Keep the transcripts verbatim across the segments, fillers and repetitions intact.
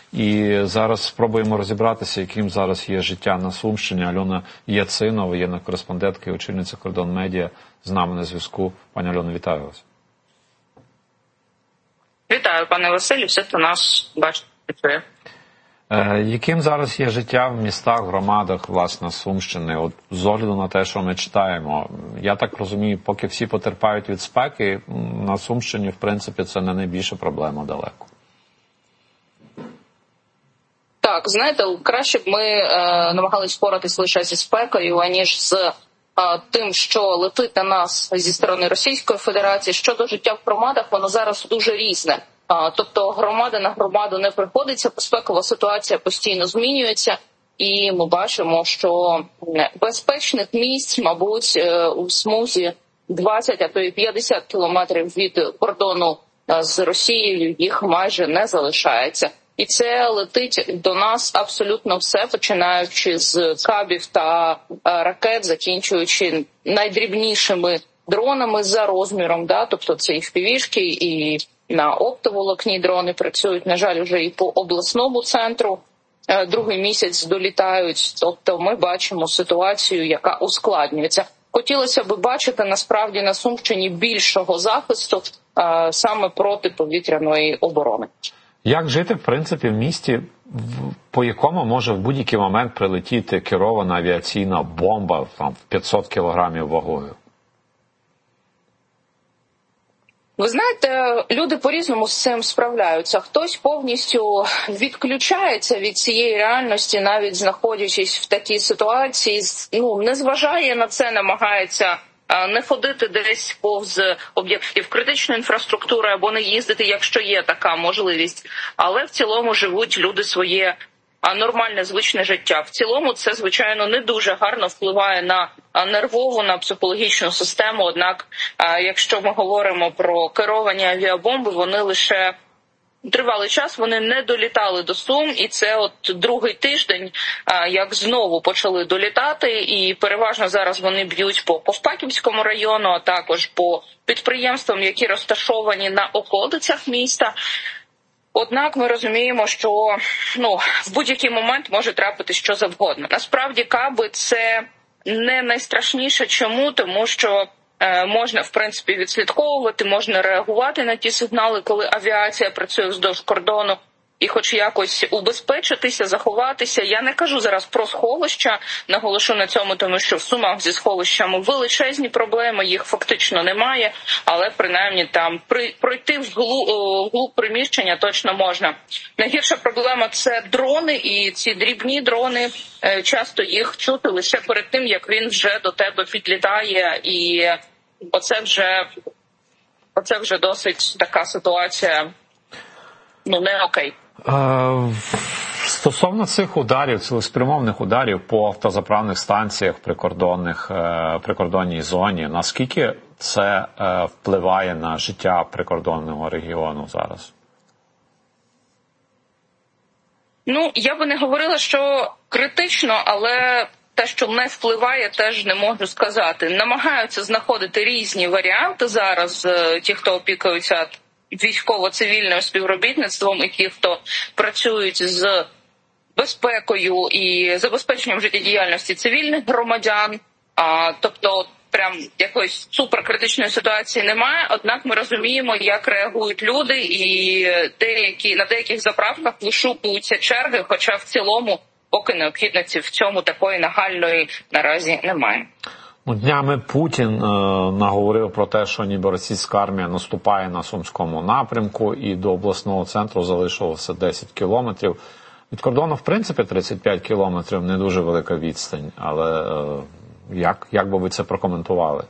І зараз спробуємо розібратися, яким зараз є життя на Сумщині. Альона Яцинова, воєнна кореспондентка і очільниця «Кордон Медіа» з нами на зв'язку. Пані Альоно, вітаю вас. Вітаю, пане Василю, все, хто нас бачить, працює. Е, яким зараз є життя в містах, громадах, власне, Сумщини? От з огляду на те, що ми читаємо, я так розумію, поки всі потерпають від спеки, на Сумщині, в принципі, це не найбільша проблема далеко. Так, знаєте, краще б ми е, намагались впоратись лише зі спекою, аніж з е, тим, що летить на нас зі сторони Російської Федерації. Щодо життя в громадах, воно зараз дуже різне. Е, тобто громада на громаду не приходиться, безпекова ситуація постійно змінюється. І ми бачимо, що безпечних місць, мабуть, е, у смузі двадцять, а то і п'ятдесят кілометрів від кордону е, з Росією їх майже не залишається. І це летить до нас абсолютно все, починаючи з кабів та ракет, закінчуючи найдрібнішими дронами за розміром. Да? Тобто це і впівішки, і на оптоволокні дрони працюють, на жаль, вже і по обласному центру. Другий місяць долітають. Тобто ми бачимо ситуацію, яка ускладнюється. Хотілося б бачити насправді на Сумщині більшого захисту а, саме протиповітряної оборони. Як жити, в принципі, в місті, по якому може в будь-який момент прилетіти керована авіаційна бомба там, в п'ятсот кілограмів вагою? Ви знаєте, люди по-різному з цим справляються. Хтось повністю відключається від цієї реальності, навіть знаходячись в такій ситуації, ну, не зважає на це, намагається не ходити десь повз об'єктів критичної інфраструктури або не їздити, якщо є така можливість. Але в цілому живуть люди своє нормальне, звичне життя. В цілому це, звичайно, не дуже гарно впливає на нервову, на психологічну систему. Однак, якщо ми говоримо про керовані авіабомби, вони лише тривалий час вони не долітали до Сум, і це от другий тиждень, як знову почали долітати, і переважно зараз вони б'ють по Ковпаківському району, а також по підприємствам, які розташовані на околицях міста. Однак ми розуміємо, що ну, в будь-який момент може трапити що завгодно. Насправді каби – це не найстрашніше. Чому? Тому що можна, в принципі, відслідковувати, можна реагувати на ті сигнали, коли авіація працює вздовж кордону, і хоч якось убезпечитися, заховатися. Я не кажу зараз про сховища, наголошу на цьому, тому що в Сумах зі сховищами величезні проблеми, їх фактично немає, але принаймні там пройти вглуб приміщення точно можна. Найгірша проблема – це дрони, і ці дрібні дрони, часто їх чути лише перед тим, як він вже до тебе підлітає, і оце вже, оце вже досить така ситуація, ну, не окей. Стосовно цих ударів, цілеспрямованих ударів по автозаправних станціях в прикордонних, прикордонній зоні, наскільки це впливає на життя прикордонного регіону зараз? Ну, я би не говорила, що критично, але те, що не впливає, теж не можу сказати. Намагаються знаходити різні варіанти зараз, ті, хто опікуються військово-цивільним співробітництвом, і ті, хто працюють з безпекою і забезпеченням життєдіяльності цивільних громадян. А, тобто, прям якоїсь суперкритичної ситуації немає, однак ми розуміємо, як реагують люди, і деякі на деяких заправках вишукуються черги, хоча в цілому поки необхідності в цьому такої нагальної наразі немає. Днями Путін е, наговорив про те, що ніби російська армія наступає на Сумському напрямку і до обласного центру залишилося десять кілометрів. Від кордону, в принципі, тридцять п'ять кілометрів – не дуже велика відстань, але е, як, як би ви це прокоментували?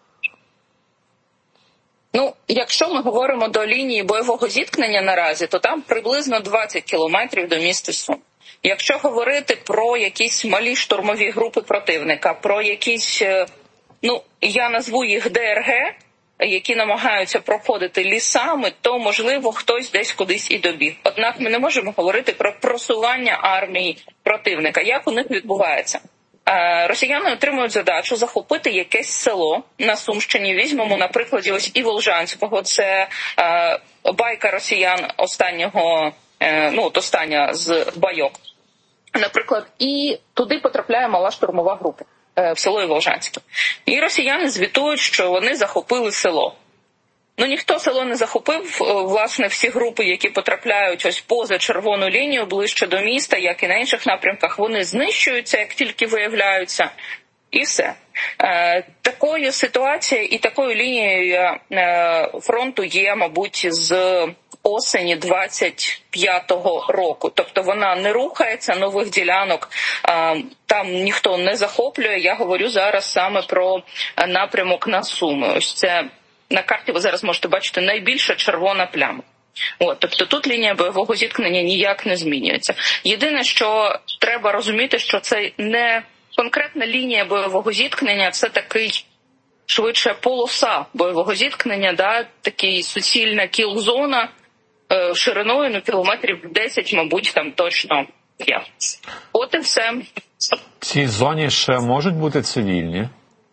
Ну, якщо ми говоримо до лінії бойового зіткнення наразі, то там приблизно двадцять кілометрів до міста Сум. Якщо говорити про якісь малі штурмові групи противника, про якісь, ну, я назву їх ДРГ, які намагаються проходити лісами, то, можливо, хтось десь кудись і добіг. Однак ми не можемо говорити про просування армії противника. Як у них відбувається? Росіяни отримують задачу захопити якесь село на Сумщині. Візьмемо, на прикладі, ось і Волжанського. Це байка росіян останнього ну от остання з Байок, наприклад, і туди потрапляє мала штурмова група в село Волжанське. І росіяни звітують, що вони захопили село. Ну, ніхто село не захопив. Власне, всі групи, які потрапляють ось поза червону лінію, ближче до міста, як і на інших напрямках, вони знищуються, як тільки виявляються. І все. Е, такою ситуацією і такою лінією е, фронту є, мабуть, з осені двадцять п'ятого року. Тобто вона не рухається, нових ділянок е, там ніхто не захоплює. Я говорю зараз саме про напрямок на Суми. Ось це на карті ви зараз можете бачити найбільша червона пляма. От, тобто тут лінія бойового зіткнення ніяк не змінюється. Єдине, що треба розуміти, що це не конкретна лінія бойового зіткнення, це такий швидше полоса бойового зіткнення, да, такий суцільна кіл-зона е, шириною, ну, кілометрів десять, мабуть, там точно є. От і все. В цій зоні ще можуть бути цивільні?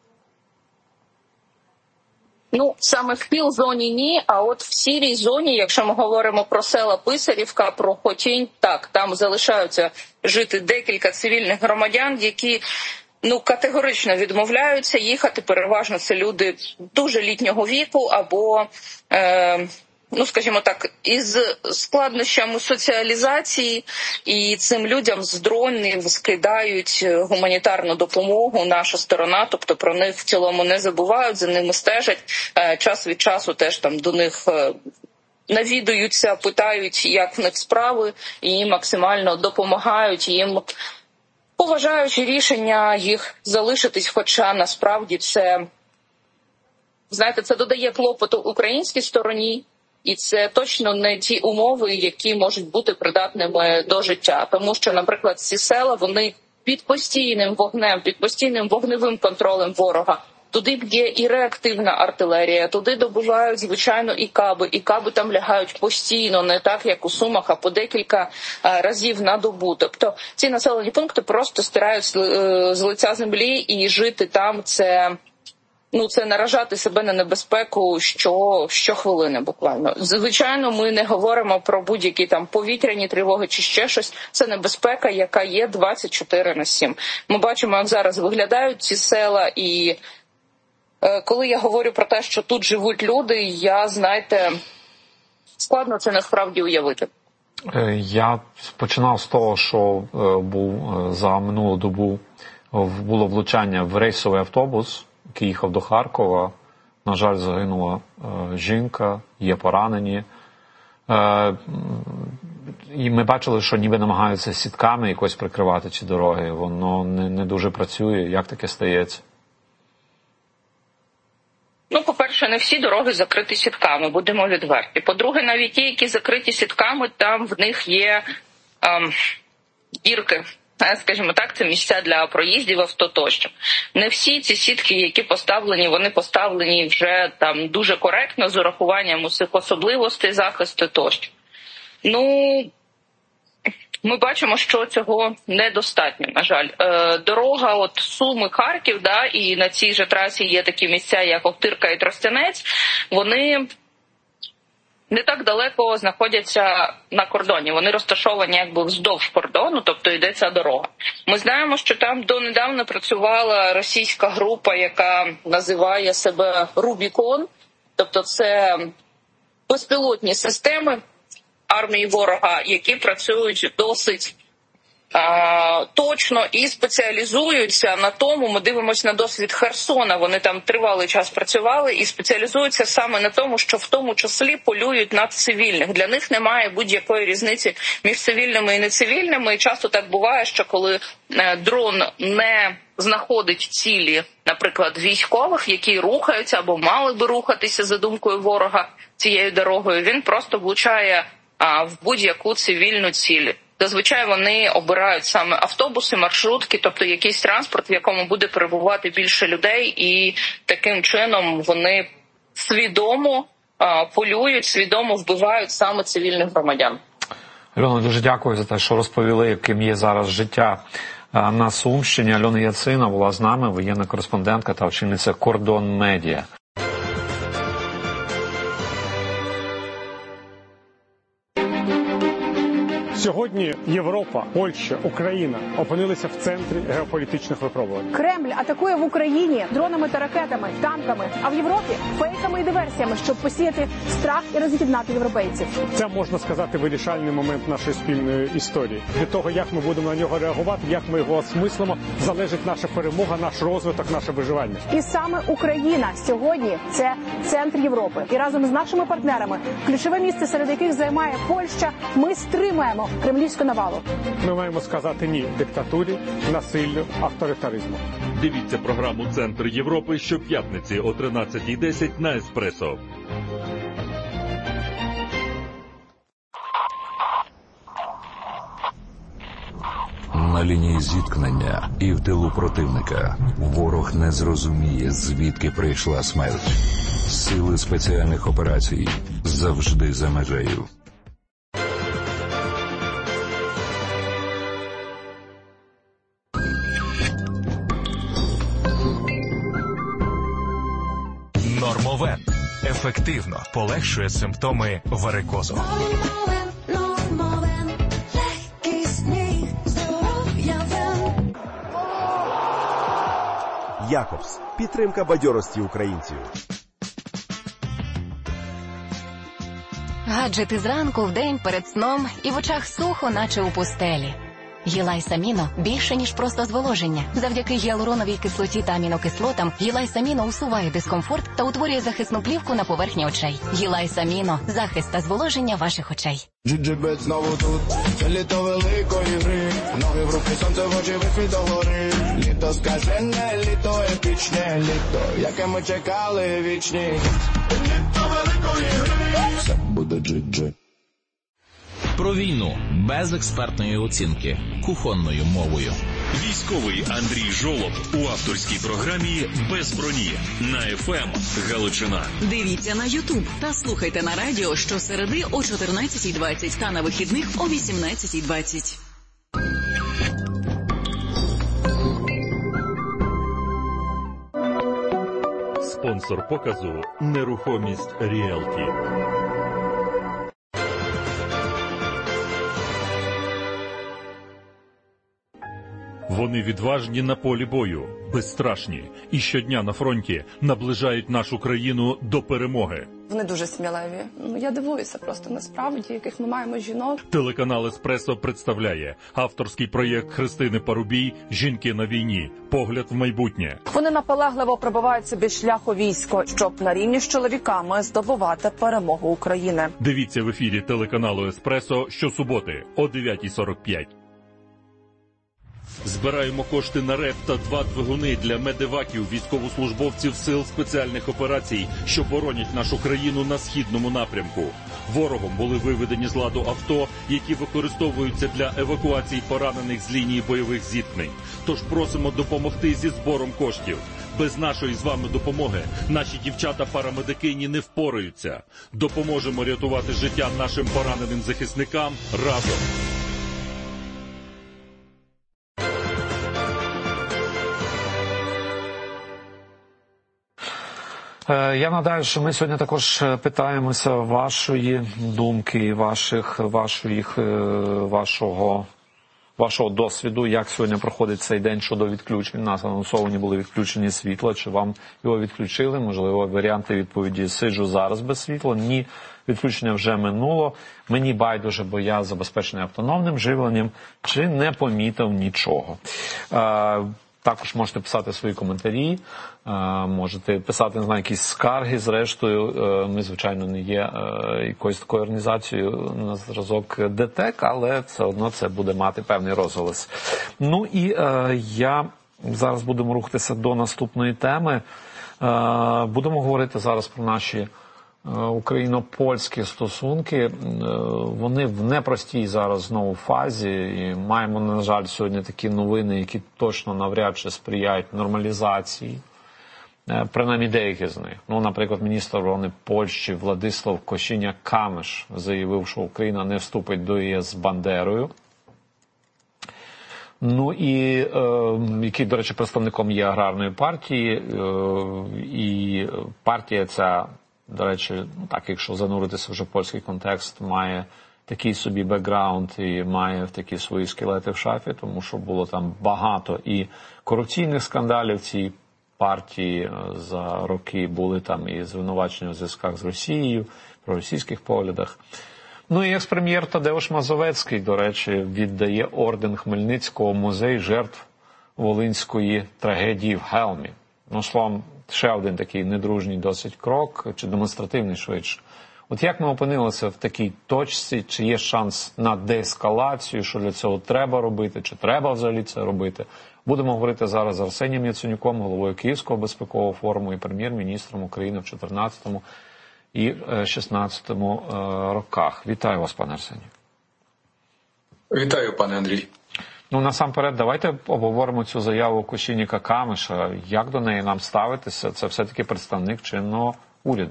Ну, саме в кіл-зоні ні, а от в сірій зоні, якщо ми говоримо про села Писарівка, про Хотінь, так, там залишаються жити декілька цивільних громадян, які, ну, категорично відмовляються їхати. Переважно це люди дуже літнього віку або, е, ну, скажімо так, із складнощами соціалізації, і цим людям з дронів скидають гуманітарну допомогу наша сторона, тобто про них в цілому не забувають, за ними стежать, час від часу теж там до них навідуються, питають, як в них справи, і максимально допомагають їм, поважаючи рішення їх залишитись, хоча насправді це, знаєте, це додає клопоту українській стороні, і це точно не ті умови, які можуть бути придатними до життя. Тому що, наприклад, ці села, вони під постійним вогнем, під постійним вогневим контролем ворога. Туди б'є і реактивна артилерія, туди добувають, звичайно, і каби. І каби там лягають постійно, не так, як у Сумах, а по декілька разів на добу. Тобто ці населені пункти просто стирають з лиця землі, і жити там – це... Ну, це наражати себе на небезпеку що, щохвилини буквально. Звичайно, ми не говоримо про будь-які там повітряні тривоги чи ще щось. Це небезпека, яка є двадцять чотири на сім. Ми бачимо, як зараз виглядають ці села, і е, коли я говорю про те, що тут живуть люди, я, знаєте, складно це насправді уявити. Я починав з того, що був за минулу добу було влучання в рейсовий автобус, який їхав до Харкова. На жаль, загинула е, жінка, є поранені. Е, і ми бачили, що ніби намагаються сітками якось прикривати ці дороги. Воно не, не дуже працює. Як таке стається? Ну, по-перше, не всі дороги закриті сітками, будемо відверті. По-друге, навіть ті, які закриті сітками, там в них є ем, дірки. Скажімо так, це місця для проїздів авто тощо. Не всі ці сітки, які поставлені, вони поставлені вже там дуже коректно, з урахуванням усіх особливостей захисту тощо. Ну, ми бачимо, що цього недостатньо, на жаль. Е, дорога от Суми-Харків, да, і на цій же трасі є такі місця, як Охтирка і Тростянець, вони не так далеко знаходяться на кордоні. Вони розташовані якби вздовж кордону, тобто йде ця дорога. Ми знаємо, що там донедавна працювала російська група, яка називає себе «Рубікон», тобто це безпілотні системи армії ворога, які працюють досить а, точно і спеціалізуються на тому, ми дивимося на досвід Херсона, вони там тривалий час працювали і спеціалізуються саме на тому, що в тому числі полюють на цивільних. Для них немає будь-якої різниці між цивільними і нецивільними, і часто так буває, що коли дрон не знаходить цілі, наприклад, військових, які рухаються або мали би рухатися за думкою ворога цією дорогою, він просто влучає а, в будь-яку цивільну ціль. Зазвичай вони обирають саме автобуси, маршрутки, тобто якийсь транспорт, в якому буде перебувати більше людей, і таким чином вони свідомо а, полюють, свідомо вбивають саме цивільних громадян. Альона, дуже дякую за те, що розповіли, яким є зараз життя на Сумщині. Альона Яцина була з нами, воєнна кореспондентка та очільниця «Кордон Медіа». Сьогодні Європа, Польща, Україна опинилися в центрі геополітичних випробувань. Кремль атакує в Україні дронами та ракетами, танками, а в Європі фейками і диверсіями, щоб посіяти страх і роз'єднати європейців. Це, можна сказати, вирішальний момент нашої спільної історії. Від того, як ми будемо на нього реагувати, як ми його осмислимо, залежить наша перемога, наш розвиток, наше виживання. І саме Україна сьогодні – це центр Європи. І разом з нашими партнерами, ключове місце, серед яких займає Польща, ми стримуємо кремлівську навалу. Ми маємо сказати ні диктатурі, насиллю, авторитаризму. Дивіться програму «Центр Європи» щоп'ятниці о тринадцятій десять на Еспресо. На лінії зіткнення і в тилу противника ворог не зрозуміє, звідки прийшла смерть. Сили спеціальних операцій завжди за межею. Нормовен ефективно полегшує симптоми варикозу. Якобс. Підтримка бадьорості українців. Гаджети зранку, вдень, перед сном і в очах сухо, наче у пустелі. Гілайсаміно більше, ніж просто зволоження. Завдяки гіалуроновій кислоті та амінокислотам Гілайсаміно усуває дискомфорт та утворює захисну плівку на поверхні очей. Гілайсаміно – захист та зволоження ваших очей. Джиджибет знову тут, це літо великої гри. Ноги в руки, сонце в очі, вихід до гори. Літо скажене, літо епічне, літо, яке ми чекали вічність. Літо великої гри. Це буде джиджи. Про війну без експертної оцінки, кухонною мовою. Військовий Андрій Жолоб у авторській програмі «Без броні» на еф ем Галичина. Дивіться на Ютуб та слухайте на радіо щосереди о чотирнадцятій двадцять та на вихідних о вісімнадцятій двадцять. Спонсор показу «Нерухомість Ріелті». Вони відважні на полі бою, безстрашні і щодня на фронті наближають нашу країну до перемоги. Вони дуже сміливі. Ну, я дивуюся просто насправді, яких ми маємо жінок. Телеканал «Еспресо» представляє авторський проєкт Христини Парубій «Жінки на війні. Погляд в майбутнє». Вони наполегливо пробивають собі шлях у військо, щоб на рівні з чоловіками здобувати перемогу України. Дивіться в ефірі телеканалу «Еспресо» щосуботи о дев'ятій сорок п'ять. Збираємо кошти на РЕП та два двигуни для медеваків, військовослужбовців сил спеціальних операцій, що боронять нашу країну на східному напрямку. Ворогом були виведені з ладу авто, які використовуються для евакуації поранених з лінії бойових зіткнень. Тож просимо допомогти зі збором коштів. Без нашої з вами допомоги наші дівчата-парамедикині не впораються. Допоможемо рятувати життя нашим пораненим захисникам разом. Я нагадаю, що ми сьогодні також питаємося вашої думки, ваших, ваших, вашого, вашого досвіду, як сьогодні проходить цей день щодо відключень. Нас анонсовані були відключені світла, чи вам його відключили, можливо, варіанти відповіді «сиджу зараз без світла», ні, відключення вже минуло, мені байдуже, бо я забезпечений автономним живленням, чи не помітив нічого. Також можете писати свої коментарі, можете писати, не знаю, якісь скарги. Зрештою, ми, звичайно, не є якоюсь такою організацією на зразок ДТЕК, але все одно це буде мати певний розголос. Ну і я зараз будемо рухатися до наступної теми. Будемо говорити зараз про наші україно-польські стосунки. Вони в непростій зараз знову фазі, і маємо, на жаль, сьогодні такі новини, які точно навряд чи сприяють нормалізації, принаймні деякі з них. Ну, наприклад, міністр оборони Польщі Владислав Косіняк-Камиш заявив, що Україна не вступить до ЄС з Бандерою. Ну і, е, який, до речі, представником є аграрної партії, е, і партія ця, до речі, ну так, якщо зануритися вже в польський контекст, має такий собі бекграунд і має такі свої скелети в шафі, тому що було там багато і корупційних скандалів в цій партії за роки, були там і звинувачення у зв'язках з Росією, про російських поглядах. Ну і екс-прем'єр Тадеуш Мазовецький, до речі, віддає орден Хмельницького музей жертв волинської трагедії в Хелмі. Ну, словом, ще один такий недружній досить крок, чи демонстративний швидше. От як ми опинилися в такій точці, чи є шанс на деескалацію, що для цього треба робити, чи треба взагалі це робити? Будемо говорити зараз з Арсенієм Яценюком, головою Київського безпекового форуму і прем'єр-міністром України в чотирнадцятому і шістнадцятому роках. Вітаю вас, пане Арсенію. Вітаю, пане Андрій. Ну, насамперед, давайте обговоримо цю заяву Кощеніка-Камиша. Як до неї нам ставитися? Це все-таки представник чинного уряду.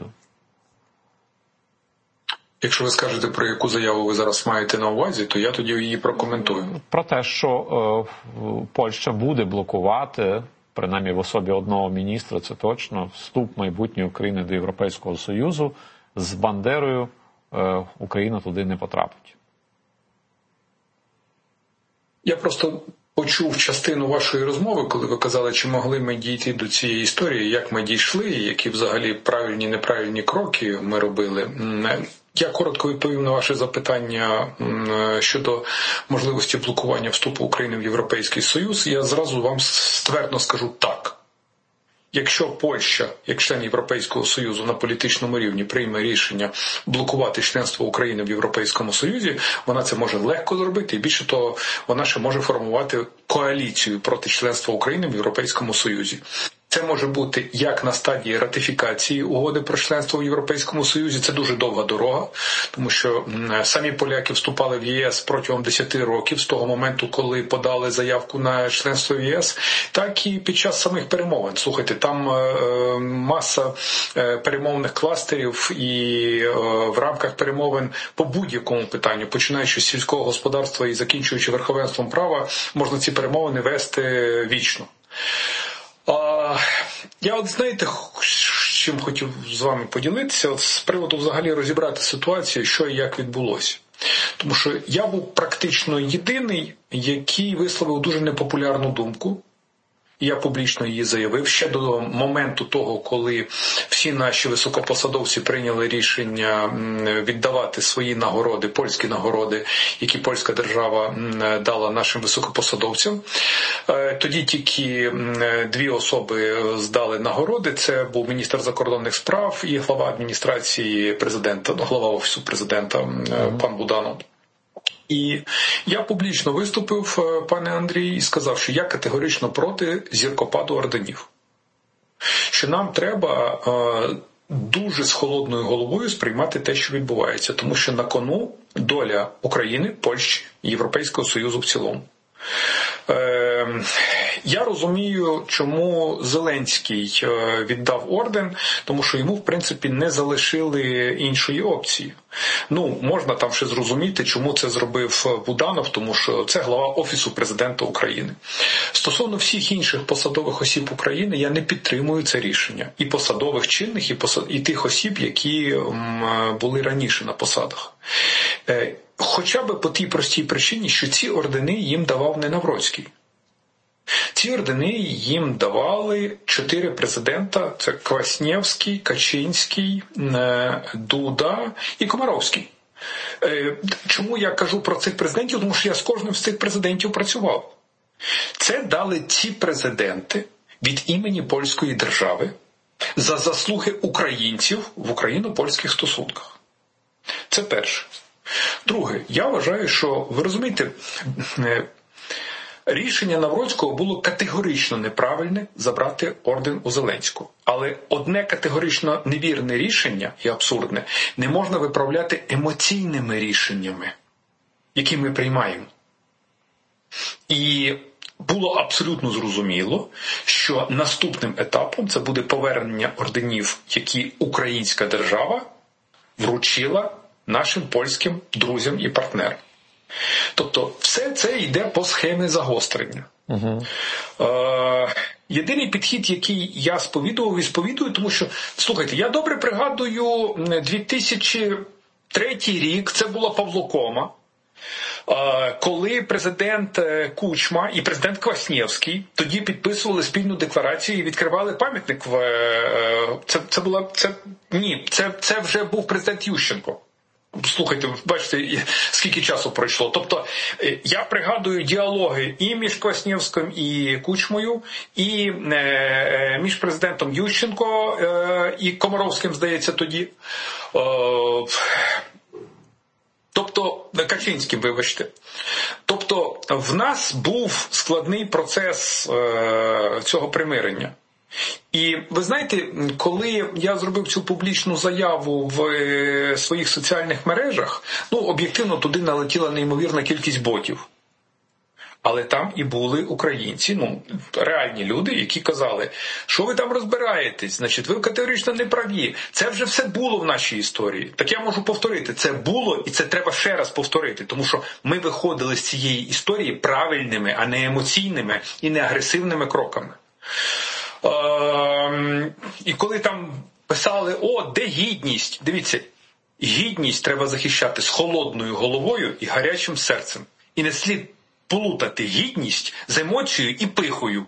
Якщо ви скажете, про яку заяву ви зараз маєте на увазі, то я тоді її прокоментую. Про те, що е, Польща буде блокувати, принаймні в особі одного міністра, це точно, вступ майбутньої України до Європейського Союзу, з Бандерою е, Україна туди не потрапить. Я просто почув частину вашої розмови, коли ви казали, чи могли ми дійти до цієї історії, як ми дійшли, які взагалі правильні і неправильні кроки ми робили. Я коротко відповім на ваше запитання щодо можливості блокування вступу України в Європейський Союз. Я зразу вам ствердно скажу так. Якщо Польща, як член Європейського Союзу, на політичному рівні прийме рішення блокувати членство України в Європейському Союзі, вона це може легко зробити, і більше того, вона ще може формувати коаліцію проти членства України в Європейському Союзі. Це може бути як на стадії ратифікації угоди про членство в Європейському Союзі, це дуже довга дорога, тому що самі поляки вступали в ЄС протягом десяти років, з того моменту, коли подали заявку на членство в ЄС, так і під час самих перемовин. Слухайте, там е, маса е, перемовних кластерів, і е, в рамках перемовин по будь-якому питанню, починаючи з сільського господарства і закінчуючи верховенством права, можна ці перемовини вести вічно. Я от, знаєте, чим хотів з вами поділитися, от з приводу взагалі розібрати ситуацію, що і як відбулося. Тому що я був практично єдиний, який висловив дуже непопулярну думку. Я публічно її заявив ще до моменту того, коли всі наші високопосадовці прийняли рішення віддавати свої нагороди, польські нагороди, які польська держава дала нашим високопосадовцям. Тоді тільки дві особи здали нагороди. Це був міністр закордонних справ і глава адміністрації президента, глава офісу президента mm-hmm. пан Буданов. І я публічно виступив, пане Андрій, і сказав, що я категорично проти зіркопаду орденів. Що нам треба е, дуже з холодною головою сприймати те, що відбувається. Тому що на кону доля України, Польщі і Європейського Союзу в цілому. Е, я розумію, чому Зеленський віддав орден, тому що йому, в принципі, не залишили іншої опції. Ну, можна там ще зрозуміти, чому це зробив Буданов, тому що це глава Офісу президента України. Стосовно всіх інших посадових осіб України, я не підтримую це рішення. І посадових чинних, і, посад... і тих осіб, які м, були раніше на посадах. Е, хоча б по тій простій причині, що ці ордени їм давав не Навроцький. Ці ордени їм давали чотири президента, це Кваснєвський, Качинський, Дуда і Комаровський. Чому я кажу про цих президентів? Тому що я з кожним з цих президентів працював. Це дали ці президенти від імені польської держави за заслуги українців в україно-польських стосунках. Це перше. Друге, я вважаю, що, ви розумієте, рішення Навроцького було категорично неправильне забрати орден у Зеленського. Але одне категорично невірне рішення, і абсурдне, не можна виправляти емоційними рішеннями, які ми приймаємо. І було абсолютно зрозуміло, що наступним етапом це буде повернення орденів, які українська держава вручила нашим польським друзям і партнерам. Тобто все це йде по схемі загострення. Uh-huh. Е, єдиний підхід, який я сповідував і сповідую, тому що, слухайте, я добре пригадую дві тисячі третій рік, це була Павлокома, коли президент Кучма і президент Кваснєвський тоді підписували спільну декларацію і відкривали пам'ятник в це, це була це ні, це, це вже був президент Ющенко. Слухайте, бачите, скільки часу пройшло. Тобто, я пригадую діалоги і між Кваснєвським і Кучмою, і е, між президентом Ющенко е, і Комаровським, здається, тоді. Е, тобто, Качинським, вибачте. Тобто, в нас був складний процес е, цього примирення. І ви знаєте, коли я зробив цю публічну заяву в своїх соціальних мережах, ну, об'єктивно туди налетіла неймовірна кількість ботів. Але там і були українці, ну, реальні люди, які казали, що ви там розбираєтесь, значить, ви категорично не праві. Це вже все було в нашій історії. Так я можу повторити, це було і це треба ще раз повторити, тому що ми виходили з цієї історії правильними, а не емоційними і не агресивними кроками. І коли там писали, о, де гідність? Дивіться, гідність треба захищати з холодною головою і гарячим серцем. І не слід плутати гідність з емоцією і пихою.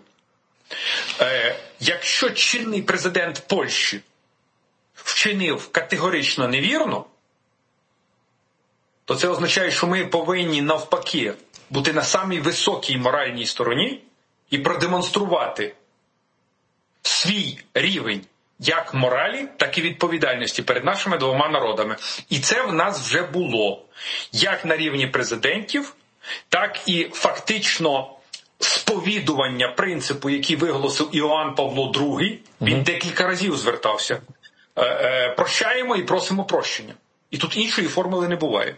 Е, якщо чинний президент Польщі вчинив категорично невірно, то це означає, що ми повинні навпаки бути на самій високій моральній стороні і продемонструвати свій рівень як моралі, так і відповідальності перед нашими двома народами. І це в нас вже було. Як на рівні президентів, так і фактично сповідування принципу, який виголосив Іоанн Павло другий. Він mm-hmm. декілька разів звертався. Е, е, прощаємо і просимо прощення. І тут іншої формули не буває.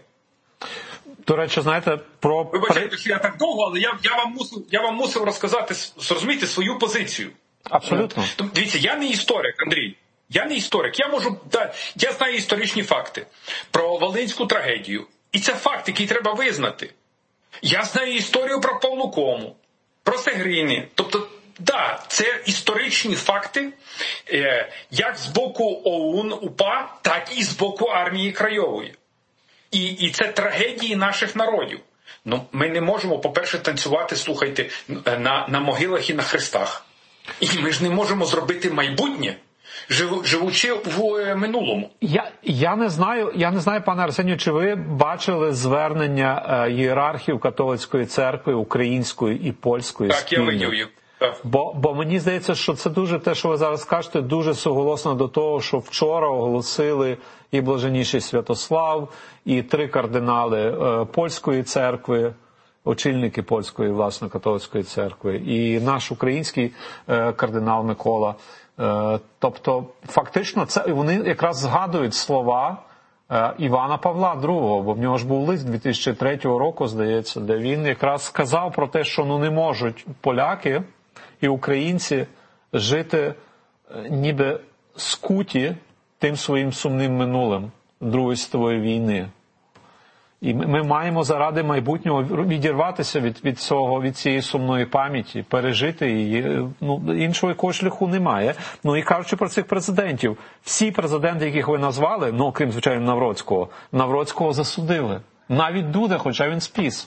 До речі, знаєте, про... Вибачайте, що я так довго, але я, я, вам мусив, я вам мусив розказати, зрозуміти свою позицію. Абсолютно. Дивіться, я не історик, Андрій. Я не історик. Я можу, да, я знаю історичні факти про Волинську трагедію. І це факт, який треба визнати. Я знаю історію про Павлокому, про Сегрини. Тобто, да, це історичні факти, е, як з боку ОУН, УПА, так і з боку армії Краєвої. І, і це трагедії наших народів. Ну, ми не можемо, по-перше, танцювати, слухайте, на, на могилах і на хрестах. І ми ж не можемо зробити майбутнє, живу, живучи в минулому. Я, я не знаю, я не знаю, пане Арсенію, чи ви бачили звернення е, ієрархів католицької церкви, української і польської так, спільно? Так, я видів їх. Бо, бо мені здається, що це дуже те, що ви зараз кажете, дуже суголосно до того, що вчора оголосили і блаженніший Святослав, і три кардинали е, польської церкви, очільники польської, власне, католицької церкви, і наш український е, кардинал Микола. Е, тобто, фактично, це вони якраз згадують слова е, Івана Павла другого, бо в нього ж був лист дві тисячі третього року, здається, де він якраз сказав про те, що ну не можуть поляки і українці жити е, ніби скуті тим своїм сумним минулим Другої світової війни. І ми маємо заради майбутнього відірватися від, від цього, від цієї сумної пам'яті, пережити її. Ну, іншого якогось шляху немає. Ну і кажучи про цих президентів, всі президенти, яких ви назвали, ну, окрім, звичайно, Навроцького, Навроцького засудили. Навіть Дуда, хоча він спіс.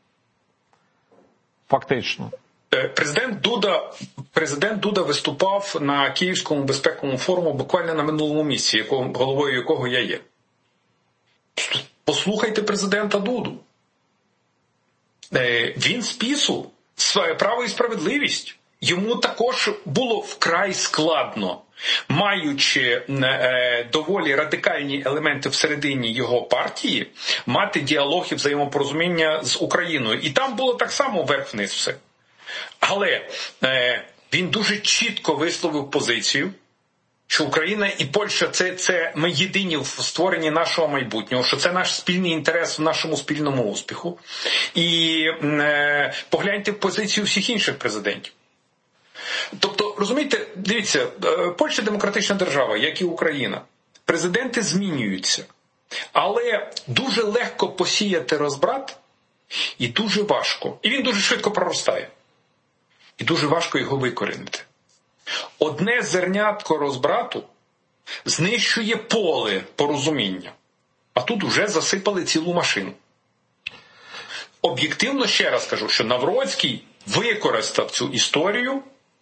Фактично. Президент Дуда, президент Дуда виступав на Київському безпековому форуму буквально на минулому місці, якого, головою якого я є. Послухайте президента Дуду. Він з пісу, право і справедливість. Йому також було вкрай складно, маючи доволі радикальні елементи всередині його партії, мати діалог і взаємопорозуміння з Україною. І там було так само вверх-вниз все. Але він дуже чітко висловив позицію, що Україна і Польща це, – це ми єдині в створенні нашого майбутнього, що це наш спільний інтерес в нашому спільному успіху. І е, погляньте позицію всіх інших президентів. Тобто, розумієте, дивіться, Польща – демократична держава, як і Україна. Президенти змінюються. Але дуже легко посіяти розбрат і дуже важко. І він дуже швидко проростає. І дуже важко його викорінити. Одне зернятко розбрату знищує поле порозуміння. а тут уже засипали цілу машину. Об'єктивно ще раз кажу, що Навроцький використав цю історію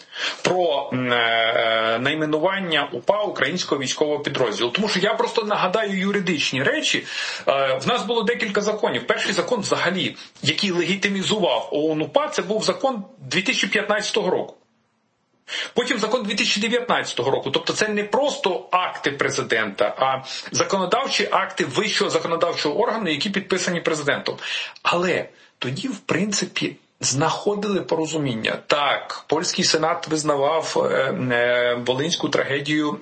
про е, найменування УПА українського військового підрозділу. Тому що я просто нагадаю юридичні речі. Е, в нас було декілька законів. Перший закон взагалі, який легітимізував ОУН-УПА, це був закон дві тисячі п'ятнадцятого року. Потім закон дві тисячі дев'ятнадцятого року. Тобто це не просто акти президента, а законодавчі акти вищого законодавчого органу, які підписані президентом. Але тоді, в принципі, знаходили порозуміння. Так, польський сенат визнавав е, е, волинську трагедію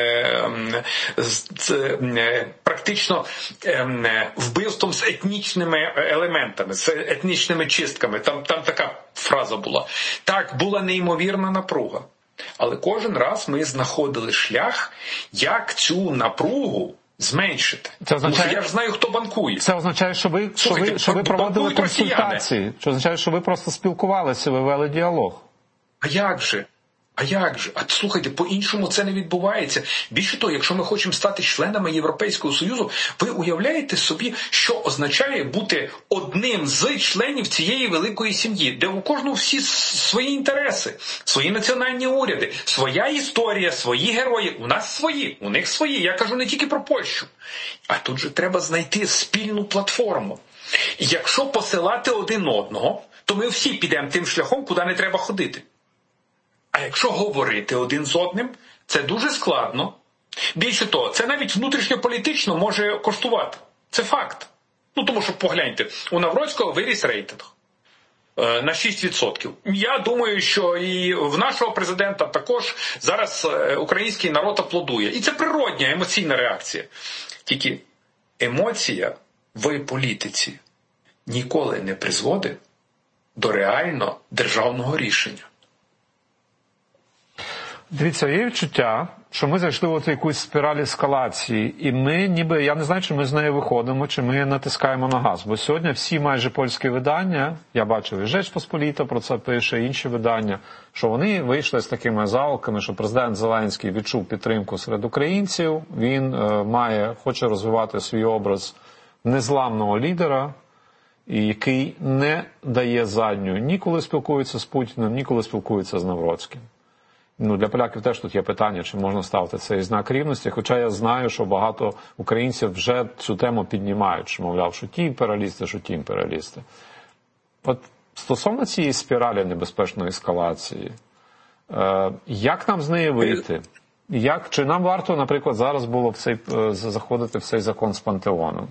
е, з е, практично е, вбивством з етнічними елементами, з етнічними чистками. Там, там така фраза була. Так, була неймовірна напруга. Але кожен раз ми знаходили шлях, як цю напругу зменшити. Це означає, тому що я ж знаю, хто банкує. Це означає, що ви, що ви, що ви проводили консультації. Це означає, що ви просто спілкувалися, ви вели діалог. А як же? А як же? А слухайте, по-іншому це не відбувається. Більше того, якщо ми хочемо стати членами Європейського Союзу, ви уявляєте собі, що означає бути одним з членів цієї великої сім'ї, де у кожного всі свої інтереси, свої національні уряди, своя історія, свої герої. У нас свої, у них свої. Я кажу не тільки про Польщу. А тут же треба знайти спільну платформу. І якщо посилати один одного, то ми всі підемо тим шляхом, куди не треба ходити. А якщо говорити один з одним, це дуже складно. Більше того, це навіть внутрішньополітично може коштувати. Це факт. Ну, тому що, погляньте, у Навроцького виріс рейтинг е, на шість відсотків. Я думаю, що і в нашого президента також зараз е, український народ аплодує. І це природня емоційна реакція. Тільки емоція в політиці ніколи не призводить до реально державного рішення. Дивіться, є відчуття, що ми зайшли в якусь спіраль ескалації, і ми ніби, я не знаю, чи ми з неї виходимо, чи ми натискаємо на газ. Бо сьогодні всі майже польські видання, я бачив і Rzecz Pospolita про це пише, і інші видання, що вони вийшли з такими заголовками, що президент Зеленський відчув підтримку серед українців, він е, має, хоче розвивати свій образ незламного лідера, який не дає задню ні коли спілкується з Путіним, ні коли спілкується з Навроцьким. Ну, для поляків теж тут є питання, чи можна ставити цей знак рівності, хоча я знаю, що багато українців вже цю тему піднімають, що, мовляв, що ті імперіалісти, що ті імперіалісти. От стосовно цієї спіралі небезпечної ескалації, е, як нам з неї вийти? Як, чи нам варто, наприклад, зараз було в цей, е, заходити в цей закон з пантеоном?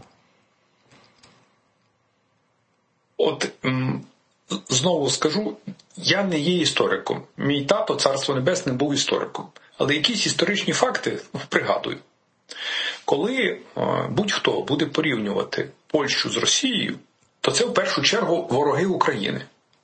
От... М- Знову скажу, я не є істориком. Мій тато, царство небесне, був істориком. Але якісь історичні факти пригадую. Коли будь-хто буде порівнювати Польщу з Росією, то це в першу чергу вороги України.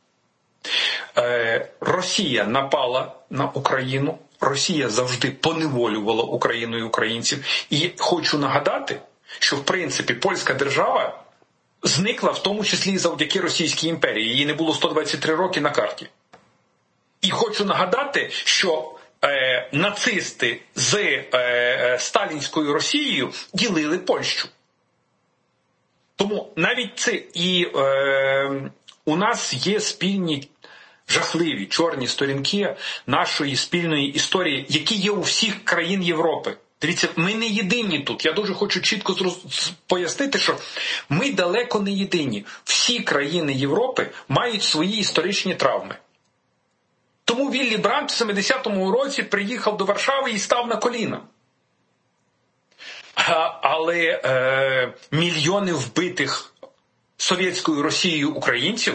Росія напала на Україну, Росія завжди поневолювала Україну і українців. І хочу нагадати, що в принципі польська держава зникла в тому числі і завдяки Російській імперії. Її не було сто двадцять три роки на карті. І хочу нагадати, що е, нацисти з е, сталінською Росією ділили Польщу. Тому навіть це і е, у нас є спільні жахливі чорні сторінки нашої спільної історії, які є у всіх країн Європи. Дивіться, ми не єдині тут. Я дуже хочу чітко зроз... пояснити, що ми далеко не єдині. Всі країни Європи мають свої історичні травми. Тому Віллі Брандт в семидесятому році приїхав до Варшави і став на коліна. А, але е, мільйони вбитих совєтською Росією українців,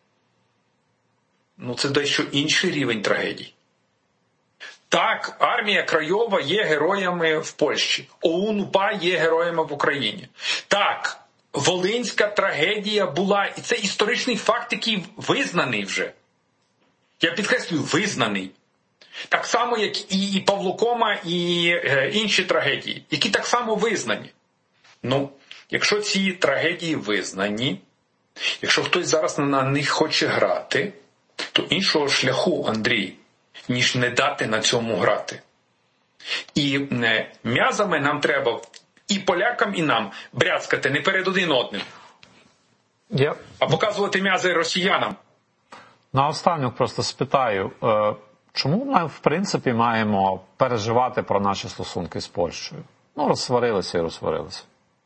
ну це дещо інший рівень трагедій. Так, армія Крайова є героями в Польщі. ОУН-УПА є героями в Україні. Так, Волинська трагедія була, і це історичний факт, який визнаний вже. Я підкреслюю, визнаний. Так само, як і Павло Кома, і е, інші трагедії, які так само визнані. Ну, якщо ці трагедії визнані, якщо хтось зараз на них хоче грати, то іншого шляху, Андрій, ніж не дати на цьому грати. І м'язами нам треба І полякам, і нам бряцкати не перед один одним, yeah. а показувати м'язи росіянам. Наостанок просто спитаю, чому ми, в принципі, маємо переживати про наші стосунки з Польщею? Ну, розсварилися і розсварилися.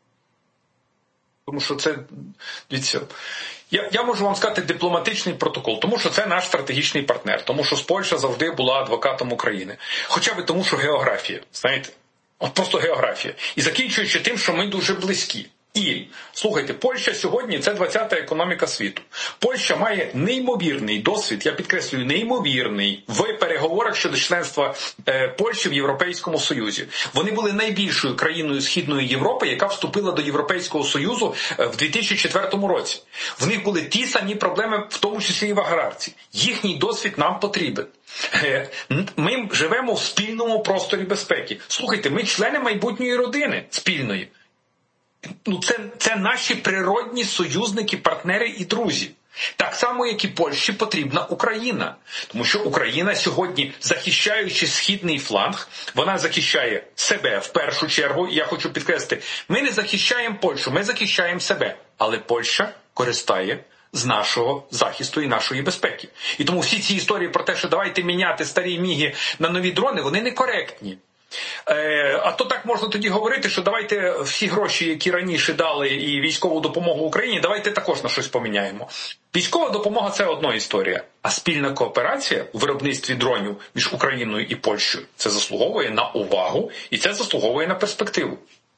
Тому що це, дивіться, я, я можу вам сказати дипломатичний протокол, тому що це наш стратегічний партнер, тому що Польща завжди була адвокатом України. Хоча б тому, що географія, знаєте, от просто географія. І закінчуючи тим, що ми дуже близькі. І, слухайте, Польща сьогодні – це двадцята економіка світу. Польща має неймовірний досвід, я підкреслюю, неймовірний, в переговорах щодо членства е, Польщі в Європейському Союзі. Вони були найбільшою країною Східної Європи, яка вступила до Європейського Союзу в дві тисячі четвертому році. В них були ті самі проблеми, в тому числі і в аграрці. Їхній досвід нам потрібен. Е, ми живемо в спільному просторі безпеки. Слухайте, ми члени майбутньої родини спільної. Ну, це, це наші природні союзники, партнери і друзі. Так само, як і Польщі, потрібна Україна. Тому що Україна сьогодні, захищаючи східний фланг, вона захищає себе в першу чергу. І я хочу підкреслити, ми не захищаємо Польщу, ми захищаємо себе. Але Польща користає з нашого захисту і нашої безпеки. І тому всі ці історії про те, що давайте міняти старі міги на нові дрони, вони некоректні. Е, а то так можна тоді говорити, що давайте всі гроші, які раніше дали і військову допомогу Україні, давайте також на щось поміняємо. Військова допомога – це одна історія, а спільна кооперація у виробництві дронів між Україною і Польщею – це заслуговує на увагу і це заслуговує на перспективу.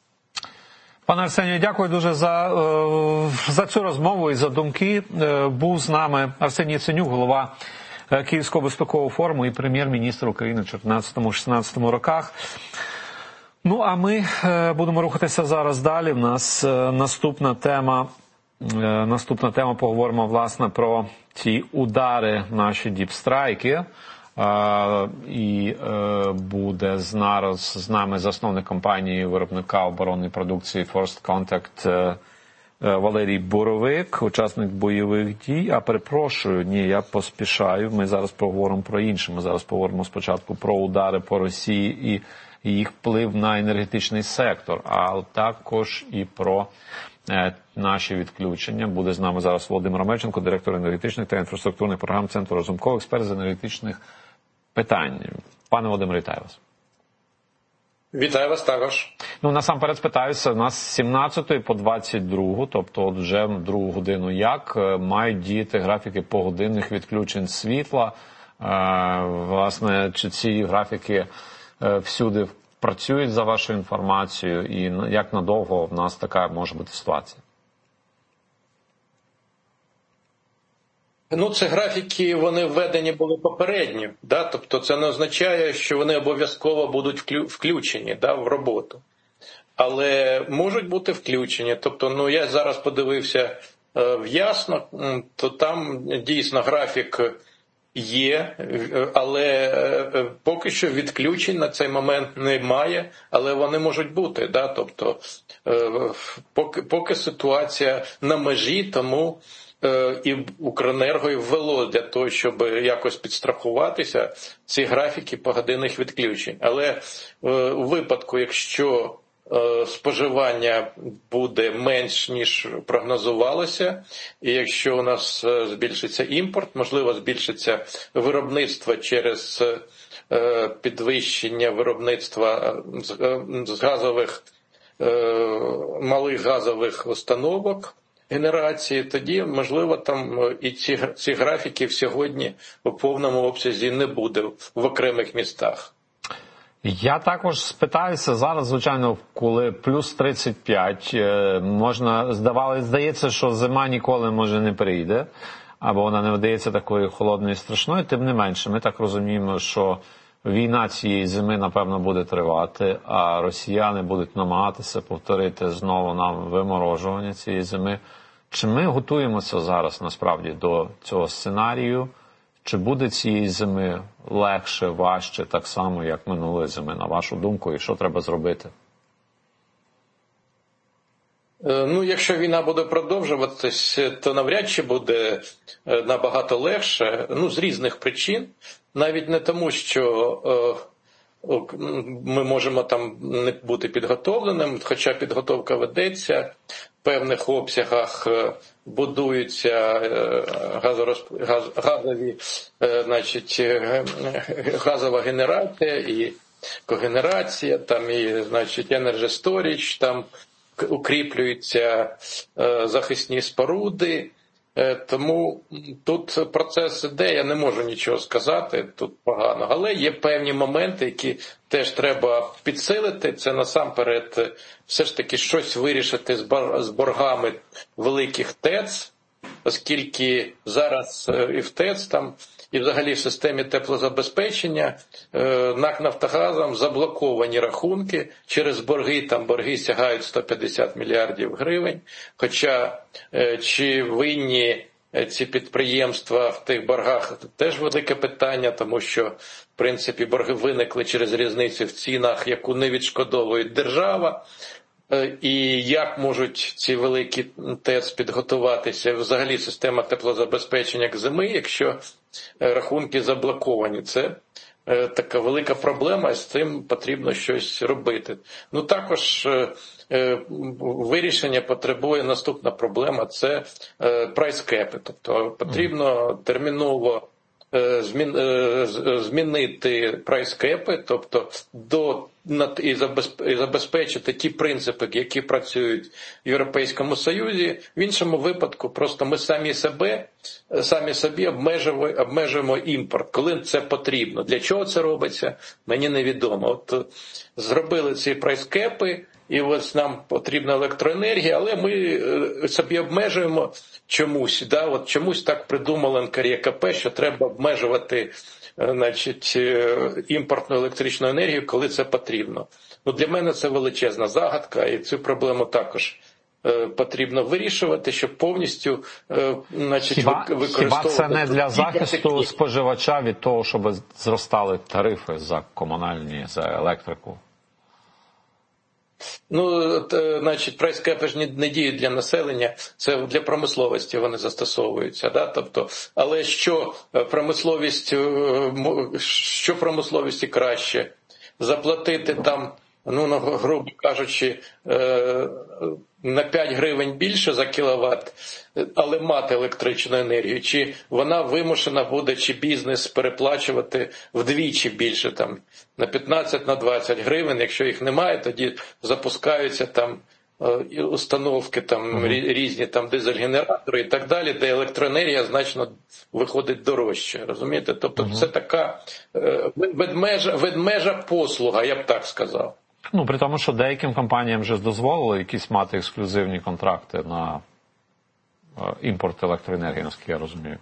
Пане Арсенію, дякую дуже за, за цю розмову і за думки. Був з нами Арсеній Яценюк, голова Київського безпекового форуму і прем'єр-міністр України в чотирнадцятому-шістнадцятому роках. Ну, а ми будемо рухатися зараз далі. У нас наступна тема, наступна тема поговоримо, власне, про ті удари, наші діпстрайки. І буде зараз з нами засновник компанії виробника оборонної продукції First Contact Валерій Боровик, учасник бойових дій. А перепрошую, ні, я поспішаю. Ми зараз поговоримо про інше. Ми зараз поговоримо спочатку про удари по Росії і їх вплив на енергетичний сектор, а також і про е, наші відключення. Буде з нами зараз Володимир Омельченко, директор енергетичних та інфраструктурних програм Центру Разумкова, експерт з енергетичних питань. Пане Володимире, вітаю вас. Вітаю вас також. Ну, насамперед спитаюся, у нас з сімнадцятої по двадцять другу, тобто от вже другу годину, як мають діяти графіки погодинних відключень світла? Власне, чи ці графіки всюди працюють за вашою інформацією, і як надовго в нас така може бути ситуація? Ну, це графіки, вони введені були попередні, да? Тобто це не означає, що вони обов'язково будуть включені, да, в роботу. Але можуть бути включені. Тобто, ну, я зараз подивився е, в Ясно, то там дійсно графік є, але е, поки що відключень на цей момент немає, але вони можуть бути, да? Тобто, е, поки, поки ситуація на межі, тому і Укренерго ввело для того, щоб якось підстрахуватися, ці графіки погодинних відключень. Але у випадку, якщо споживання буде менш, ніж прогнозувалося, і якщо у нас збільшиться імпорт, можливо, збільшиться виробництво через підвищення виробництва з газових, малих газових установок, генерації, тоді, можливо, там і ці, ці графіки сьогодні у повному обсязі не буде в окремих містах. Я також спитаюся зараз, звичайно, коли плюс тридцять п'ять, можна, здавалося, здається, що зима ніколи, може, не прийде, або вона не видається такою холодною і страшною, тим не менше, ми так розуміємо, що війна цієї зими, напевно, буде тривати, а росіяни будуть намагатися повторити знову нам виморожування цієї зими. Чи ми готуємося зараз, насправді, до цього сценарію? Чи буде цієї зими легше, важче, так само, як минулої зими, на вашу думку, і що треба зробити? Ну, якщо війна буде продовжуватись, то навряд чи буде набагато легше, ну, з різних причин. Навіть не тому, що ми можемо там не бути підготовленим, хоча підготовка ведеться, в певних обсягах будуються газорозп... газ... газові, значить, газова генерація і когенерація, там і, значить, Energy Storage, там укріплюються захисні споруди. Тому тут процес іде, я не можу нічого сказати, тут погано. Але є певні моменти, які теж треба підсилити. Це насамперед все ж таки щось вирішити з боргами великих ТЕЦ, оскільки зараз і в ТЕЦ там, і взагалі в системі теплозабезпечення НАК «Нафтогазом» заблоковані рахунки через борги, там борги сягають сто п'ятдесят мільярдів гривень, хоча чи винні ці підприємства в тих боргах – теж велике питання, тому що, в принципі, борги виникли через різницю в цінах, яку не відшкодовує держава. І як можуть ці великі ТЕЦ підготуватися, взагалі система теплозабезпечення к зими, якщо рахунки заблоковані? Це така велика проблема, і з цим потрібно щось робити. Ну також вирішення потребує наступна проблема – це прайскепи. Тобто потрібно терміново змінити прайскепи, тобто до і забезпечити ті принципи, які працюють в Європейському Союзі. В іншому випадку просто ми самі себе, самі собі обмежуємо, обмежуємо імпорт, коли це потрібно. Для чого це робиться, мені невідомо. От зробили ці прайскепи, і ось нам потрібна електроенергія, але ми собі обмежуємо чомусь. Да? От чомусь так придумали НКРЕКП, що треба обмежувати, значить, імпортну електричну енергію, коли це потрібно. Ну, для мене це величезна загадка, і цю проблему також потрібно вирішувати, щоб повністю, значить, хіба, використовувати... Хіба це не для захисту споживача від того, щоб зростали тарифи за комунальні, за електрику? Ну, значить, прайскепи ж не, не діють для населення, це для промисловості вони застосовуються, да? Тобто, але що промисловість, що промисловісті краще? Заплатити там, ну, грубо кажучи, на п'ять гривень більше за кіловат, але мати електричну енергію, чи вона вимушена буде, чи бізнес переплачувати вдвічі більше, там, на п'ятнадцять, на двадцять гривень, якщо їх немає, тоді запускаються там установки, там, mm-hmm. різні там дизель-генератори і так далі, де електроенергія значно виходить дорожче, розумієте? Тобто mm-hmm. це така ведмежа, ведмежа послуга, я б так сказав. Ну, при тому, що деяким компаніям вже дозволили якісь мати ексклюзивні контракти на імпорт електроенергії, наскільки я розумію.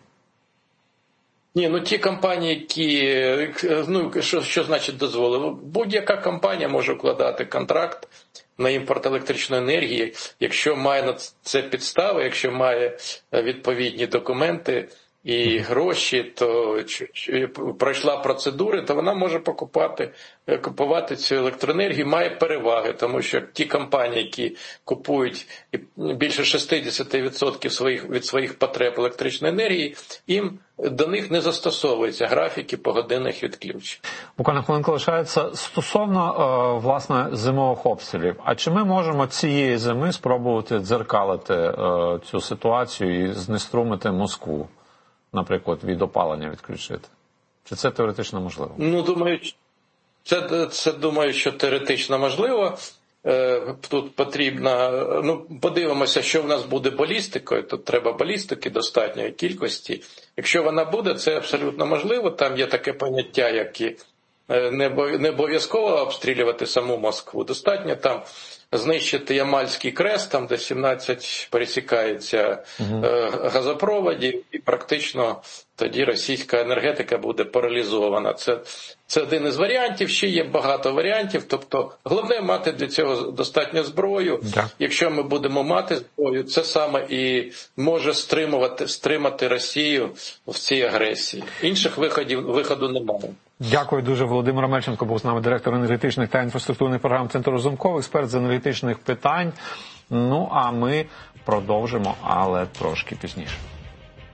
Ні, ну ті компанії, які, ну, що, що значить дозволили? Будь-яка компанія може укладати контракт на імпорт електричної енергії, якщо має на це підстави, якщо має відповідні документи і гроші, то пройшла процедури, то вона може покупати, купувати цю електроенергію, має переваги, тому що ті компанії, які купують більше шістдесят відсотків своїх, від своїх потреб електричної енергії, їм до них не застосовуються графіки погодинних відключень. Буквально хвилинка лишається. Стосовно, власне, зимових обстрілів, а чи ми можемо цієї зими спробувати дзеркалити цю ситуацію і знеструмити Москву? Наприклад, від опалення відключити? Чи це теоретично можливо? Ну, думаю, це, це думаю, що теоретично можливо. Тут потрібно, ну, подивимося, що в нас буде балістикою. Тут треба балістики достатньої кількості. Якщо вона буде, це абсолютно можливо. Там є таке поняття, як і не обов'язково обстрілювати саму Москву. Достатньо там знищити Ямальський крест, там де сімнадцять пересікається угу. газопроводів, і практично тоді російська енергетика буде паралізована. Це, це один із варіантів, ще є багато варіантів. Тобто головне мати для цього достатньо зброю. Да. Якщо ми будемо мати зброю, це саме і може стримувати, стримати Росію в цій агресії. Інших виходів, виходу немає. Дякую дуже. Володимир Омельченко був з нами, директор енергетичних та інфраструктурних програм Центру Разумкова, експерт з енергетичних питань. Ну, а ми продовжимо, але трошки пізніше.